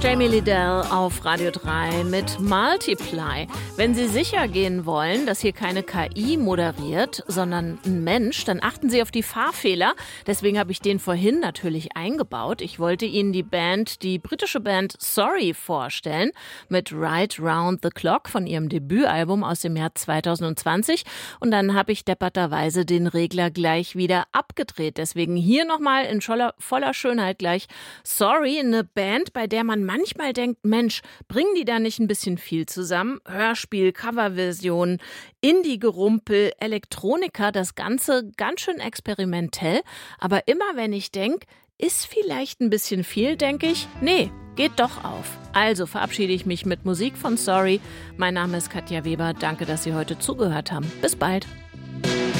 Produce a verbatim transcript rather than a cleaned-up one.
Jamie Liddell auf Radio drei mit Multiply. Wenn Sie sicher gehen wollen, dass hier keine K I moderiert, sondern ein Mensch, dann achten Sie auf die Fahrfehler. Deswegen habe ich den vorhin natürlich eingebaut. Ich wollte Ihnen die Band, die britische Band Sorry vorstellen mit Right Round the Clock von ihrem Debütalbum aus dem Jahr zwanzig zwanzig. Und dann habe ich depperterweise den Regler gleich wieder abgedreht. Deswegen hier nochmal in voller, voller Schönheit gleich Sorry, eine Band, bei der man manchmal denkt, Mensch, bringen die da nicht ein bisschen viel zusammen? Hörspiel, Coverversion, Indie-Gerumpel, Elektronika, das Ganze ganz schön experimentell. Aber immer wenn ich denke, ist vielleicht ein bisschen viel, denke ich, nee, geht doch auf. Also verabschiede ich mich mit Musik von Sorry. Mein Name ist Katja Weber. Danke, dass Sie heute zugehört haben. Bis bald.